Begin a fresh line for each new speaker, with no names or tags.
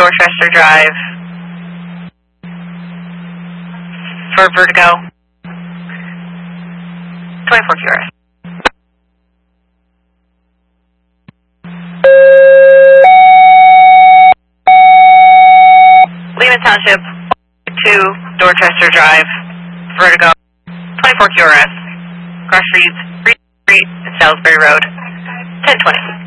Dorchester Drive for Vertigo. 24 QRS. Lehman Township, 2 Dorchester Drive, Vertigo, 24 QRS, cross streets, Reed Street, and Salisbury Road, 1020.